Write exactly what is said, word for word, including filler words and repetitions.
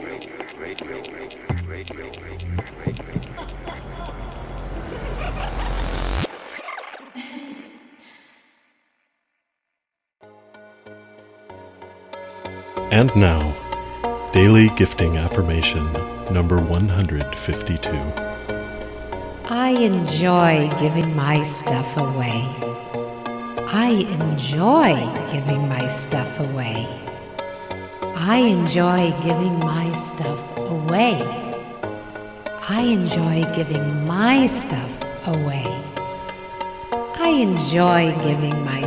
And now, Daily Gifting Affirmation number one hundred fifty-two. I enjoy giving my stuff away. I enjoy giving my stuff away. I enjoy giving my stuff away. I enjoy giving my stuff away. I enjoy giving my